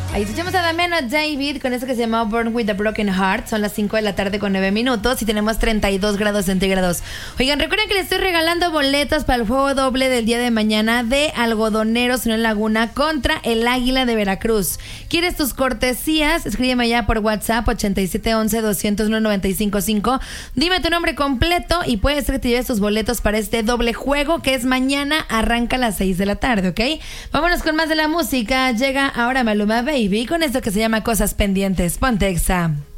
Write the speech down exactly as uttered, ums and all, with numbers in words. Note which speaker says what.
Speaker 1: Ahí escuchamos a Damiano David con eso que se llama Born with a Broken Heart. Son las cinco de la tarde con nueve minutos y tenemos treinta y dos grados centígrados. Oigan, recuerden que les estoy regalando boletos para el juego doble del día de mañana de Algodoneros en Laguna contra el Águila de Veracruz. ¿Quieres tus cortesías? Escríbeme ya por WhatsApp ochenta y siete once doscientos uno noventa y cinco cinco. Dime tu nombre completo y puedes ser que te lleves tus boletos para este doble juego que es mañana. Arranca a las seis de la tarde, ¿ok? Vámonos con más de la música. Llega ahora Maluma Baby con esto que se llama Cosas Pendientes. Ponte Exa.